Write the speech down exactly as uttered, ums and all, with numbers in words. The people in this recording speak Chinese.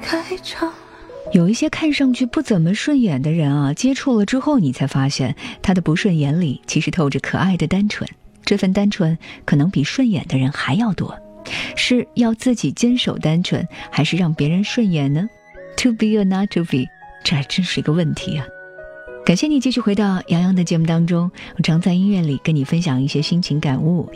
开场。 有一些看上去不怎么顺眼的人啊，接触了之后你才发现他的不顺眼里其实透着可爱的单纯，这份单纯可能比顺眼的人还要多。是要自己坚守单纯，还是让别人顺眼呢？ To be or not to be， 这还真是一个问题啊。感谢你继续回到洋洋的节目当中，我常在音乐里跟你分享一些心情感悟，